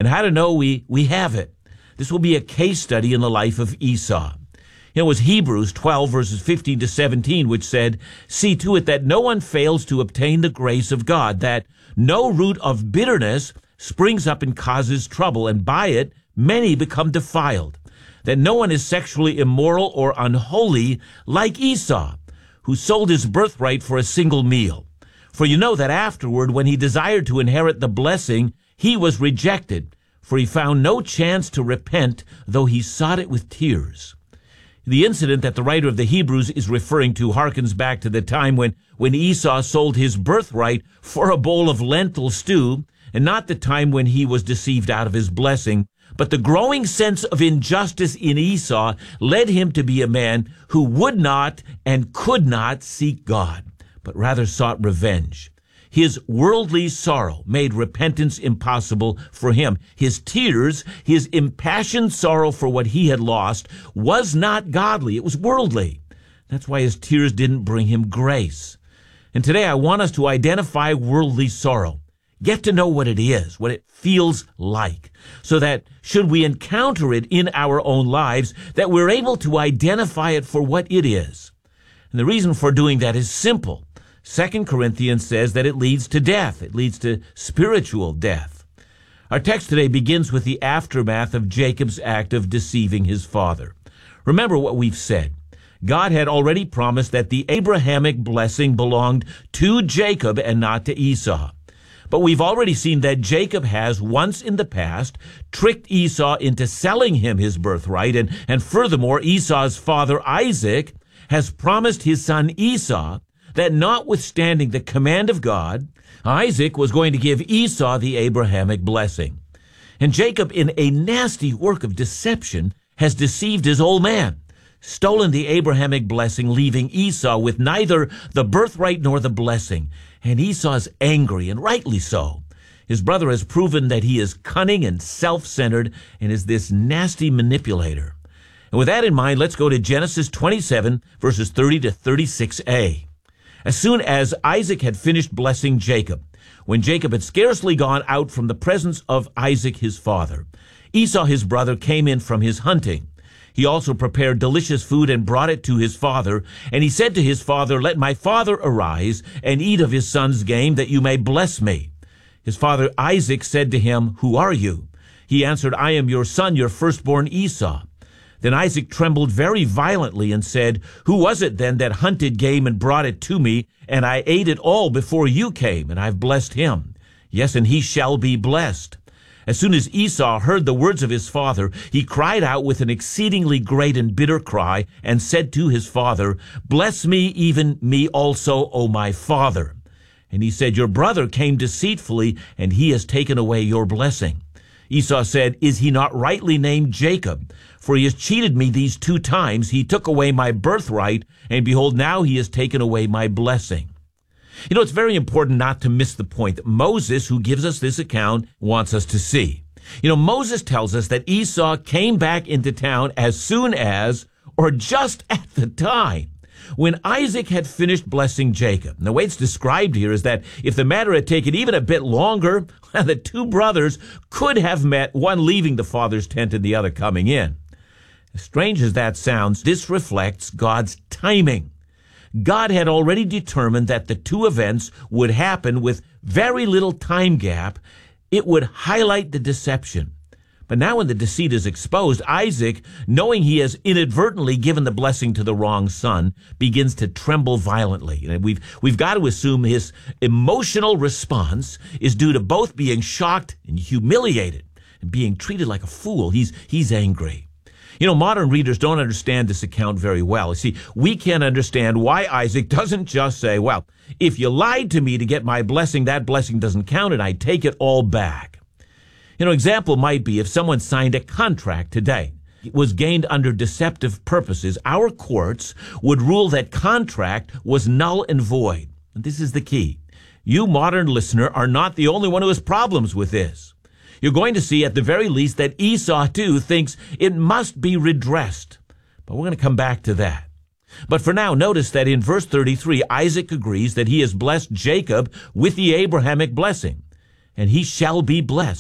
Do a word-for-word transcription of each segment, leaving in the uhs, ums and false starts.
and how to know we, we have it. This will be a case study in the life of Esau. It was Hebrews twelve, verses fifteen to seventeen, which said, "See to it that no one fails to obtain the grace of God, that no root of bitterness springs up and causes trouble, and by it many become defiled. That no one is sexually immoral or unholy like Esau, who sold his birthright for a single meal. For you know that afterward, when he desired to inherit the blessing, he was rejected, for he found no chance to repent, though he sought it with tears." The incident that the writer of the Hebrews is referring to harkens back to the time when, when Esau sold his birthright for a bowl of lentil stew, and not the time when he was deceived out of his blessing. But the growing sense of injustice in Esau led him to be a man who would not and could not seek God, but rather sought revenge. His worldly sorrow made repentance impossible for him. His tears, his impassioned sorrow for what he had lost, was not godly. It was worldly. That's why his tears didn't bring him grace. And today I want us to identify worldly sorrow. Get to know what it is, what it feels like, so that should we encounter it in our own lives, that we're able to identify it for what it is. And the reason for doing that is simple. Second Corinthians says that it leads to death. It leads to spiritual death. Our text today begins with the aftermath of Jacob's act of deceiving his father. Remember what we've said. God had already promised that the Abrahamic blessing belonged to Jacob and not to Esau. But we've already seen that Jacob has, once in the past, tricked Esau into selling him his birthright, and, and furthermore, Esau's father Isaac has promised his son Esau that notwithstanding the command of God, Isaac was going to give Esau the Abrahamic blessing. And Jacob, in a nasty work of deception, has deceived his old man, stolen the Abrahamic blessing, leaving Esau with neither the birthright nor the blessing. And Esau's angry, and rightly so. His brother has proven that he is cunning and self-centered and is this nasty manipulator. And with that in mind, let's go to Genesis twenty-seven, verses thirty to thirty-six a. As soon as Isaac had finished blessing Jacob, when Jacob had scarcely gone out from the presence of Isaac his father, Esau his brother came in from his hunting. He also prepared delicious food and brought it to his father. And he said to his father, "Let my father arise and eat of his son's game, that you may bless me." His father Isaac said to him, "Who are you?" He answered, "I am your son, your firstborn Esau." Then Isaac trembled very violently and said, "Who was it then that hunted game and brought it to me? And I ate it all before you came, and I've blessed him. Yes, and he shall be blessed." As soon as Esau heard the words of his father, he cried out with an exceedingly great and bitter cry, and said to his father, "Bless me, even me also, O my father." And he said, "Your brother came deceitfully, and he has taken away your blessing." Esau said, "Is he not rightly named Jacob? For he has cheated me these two times. He took away my birthright, and behold, now he has taken away my blessing." You know, it's very important not to miss the point that Moses, who gives us this account, wants us to see. You know, Moses tells us that Esau came back into town as soon as, or just at the time, when Isaac had finished blessing Jacob. And the way it's described here is that if the matter had taken even a bit longer, the two brothers could have met, one leaving the father's tent and the other coming in. As strange as that sounds, this reflects God's timing. God had already determined that the two events would happen with very little time gap. It would highlight the deception. But now when the deceit is exposed, Isaac, knowing he has inadvertently given the blessing to the wrong son, begins to tremble violently. And we've, we've got to assume his emotional response is due to both being shocked and humiliated and being treated like a fool. He's, he's angry. You know, modern readers don't understand this account very well. You see, we can't understand why Isaac doesn't just say, "Well, if you lied to me to get my blessing, that blessing doesn't count, and I take it all back." You know, example might be if someone signed a contract today. It was gained under deceptive purposes. Our courts would rule that contract was null and void. And this is the key. You, modern listener, are not the only one who has problems with this. You're going to see at the very least that Esau, too, thinks it must be redressed. But we're going to come back to that. But for now, notice that in verse thirty-three, Isaac agrees that he has blessed Jacob with the Abrahamic blessing, and he shall be blessed.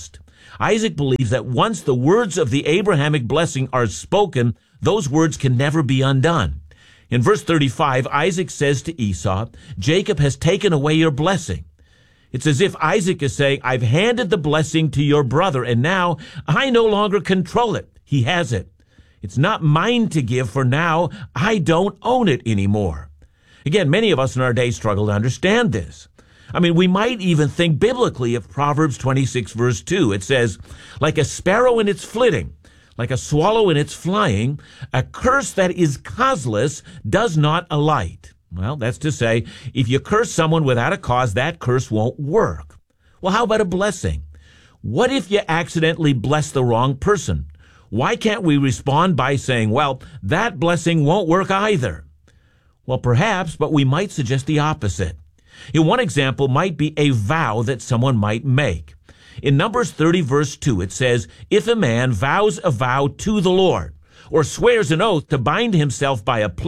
Isaac believes that once the words of the Abrahamic blessing are spoken, those words can never be undone. In verse thirty-five, Isaac says to Esau, Jacob has taken away your blessing. It's as if Isaac is saying, I've handed the blessing to your brother, and now I no longer control it. He has it. It's not mine to give, for now I don't own it anymore. Again, many of us in our day struggle to understand this. I mean, we might even think biblically of Proverbs twenty-six, verse two. It says, like a sparrow in its flitting, like a swallow in its flying, a curse that is causeless does not alight. Well, that's to say, if you curse someone without a cause, that curse won't work. Well, how about a blessing? What if you accidentally bless the wrong person? Why can't we respond by saying, well, that blessing won't work either? Well, perhaps, but we might suggest the opposite. In one example might be a vow that someone might make. In Numbers thirty, verse two, it says, if a man vows a vow to the Lord, or swears an oath to bind himself by a pledge,